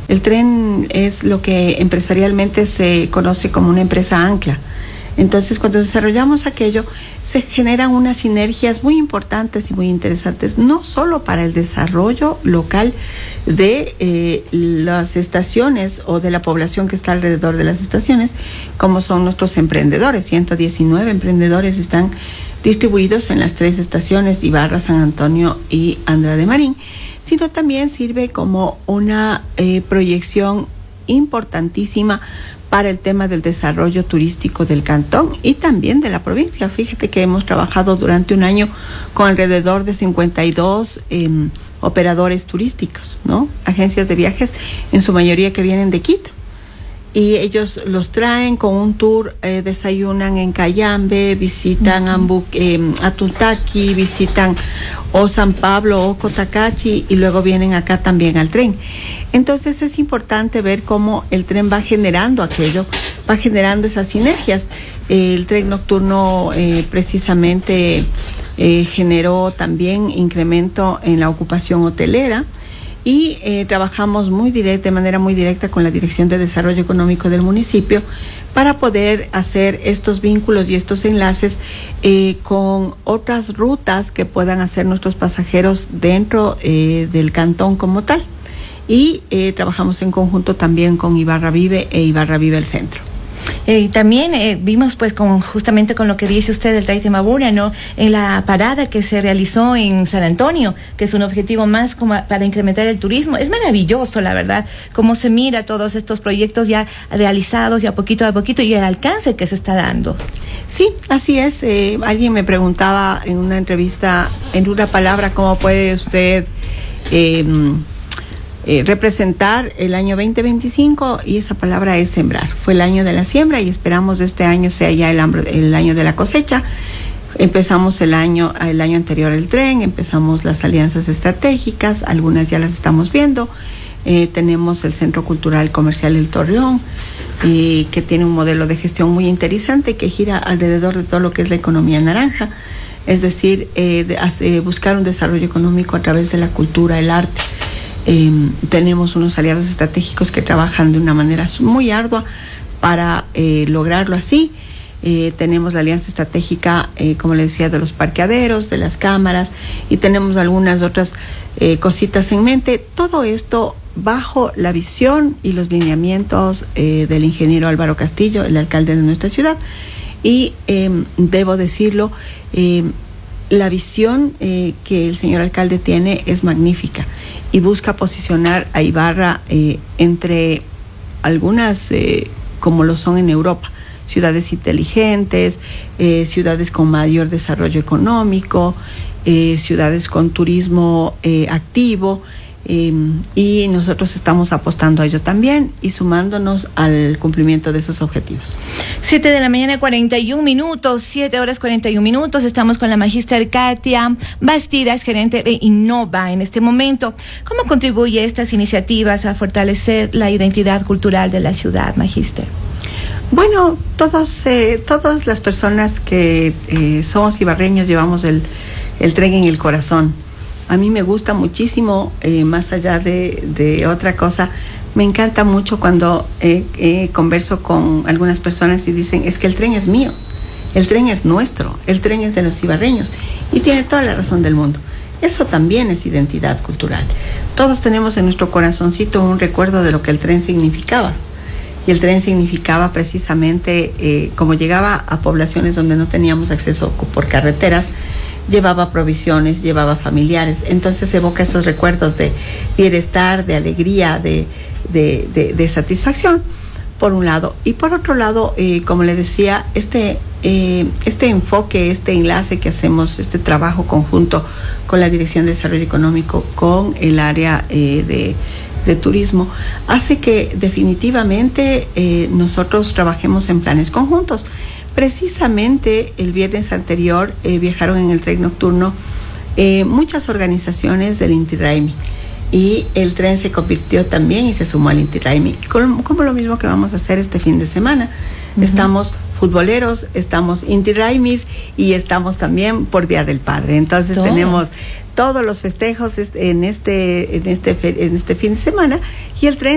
El tren es lo que empresarialmente se conoce como una empresa ancla. Entonces, cuando desarrollamos aquello, se generan unas sinergias muy importantes y muy interesantes, no solo para el desarrollo local de las estaciones o de la población que está alrededor de las estaciones, como son nuestros emprendedores. 119 emprendedores están distribuidos en las 3 estaciones, Ibarra, San Antonio y Andrade Marín, sino también sirve como una proyección importantísima para el tema del desarrollo turístico del cantón y también de la provincia. Fíjate que hemos trabajado durante un año con alrededor de 52 operadores turísticos, ¿no? Agencias de viajes, en su mayoría que vienen de Quito. Y ellos los traen con un tour, desayunan en Cayambe, visitan Atutaki, visitan o San Pablo o Cotacachi y luego vienen acá también al tren. Entonces es importante ver cómo el tren va generando aquello, va generando esas sinergias. El tren nocturno precisamente generó también incremento en la ocupación hotelera. Y trabajamos de manera muy directa con la Dirección de Desarrollo Económico del municipio para poder hacer estos vínculos y estos enlaces con otras rutas que puedan hacer nuestros pasajeros dentro del cantón como tal. Y trabajamos en conjunto también con Ibarra Vive e Ibarra Vive el Centro. También vimos pues justamente con lo que dice usted del Taitemabura, ¿no? En la parada que se realizó en San Antonio, que es un objetivo más como para incrementar el turismo. Es maravilloso, la verdad, cómo se mira todos estos proyectos ya realizados y a poquito y el alcance que se está dando. Sí, así es. Alguien me preguntaba en una entrevista, en una palabra, ¿cómo puede usted representar el año 2025? Y esa palabra es sembrar. Fue el año de la siembra y esperamos este año sea ya el año de la cosecha. Empezamos el año anterior el tren, empezamos las alianzas estratégicas, algunas ya las estamos viendo. Tenemos el Centro Cultural Comercial El Torreón, que tiene un modelo de gestión muy interesante que gira alrededor de todo lo que es la economía naranja, es decir, buscar un desarrollo económico a través de la cultura, el arte. Tenemos unos aliados estratégicos que trabajan de una manera muy ardua para lograrlo así. Tenemos la alianza estratégica, como le decía, de los parqueaderos, de las cámaras, y tenemos algunas otras cositas en mente. Todo esto bajo la visión y los lineamientos del ingeniero Álvaro Castillo, el alcalde de nuestra ciudad. Y debo decirlo, la visión que el señor alcalde tiene es magnífica y busca posicionar a Ibarra entre algunas, como lo son en Europa, ciudades inteligentes, ciudades con mayor desarrollo económico, ciudades con turismo activo, y nosotros estamos apostando a ello también y sumándonos al cumplimiento de esos objetivos. 7:41, 7:41. Estamos con la magíster Katia Bastidas, gerente de Innova en este momento. ¿Cómo contribuye estas iniciativas a fortalecer la identidad cultural de la ciudad, magíster? Bueno, todas las personas que somos ibarreños llevamos el tren en el corazón. A mí me gusta muchísimo, más allá de otra cosa, me encanta mucho cuando converso con algunas personas y dicen, es que el tren es mío, el tren es nuestro, el tren es de los ibarreños, y tiene toda la razón del mundo. Eso también es identidad cultural. Todos tenemos en nuestro corazoncito un recuerdo de lo que el tren significaba. Y el tren significaba precisamente, como llegaba a poblaciones donde no teníamos acceso por carreteras, llevaba provisiones, llevaba familiares. Entonces evoca esos recuerdos de bienestar, de alegría, de satisfacción, por un lado. Y por otro lado, como le decía, este enfoque, este enlace que hacemos, este trabajo conjunto con la Dirección de Desarrollo Económico, con el área de turismo, hace que definitivamente nosotros trabajemos en planes conjuntos. Precisamente el viernes anterior viajaron en el tren nocturno muchas organizaciones del Inti Raymi, y el tren se convirtió también y se sumó al Inti Raymi, como lo mismo que vamos a hacer este fin de semana. Uh-huh. Estamos futboleros, estamos Inti Raymis y estamos también por Día del Padre. Entonces tenemos todos los festejos en este fin de semana, y el tren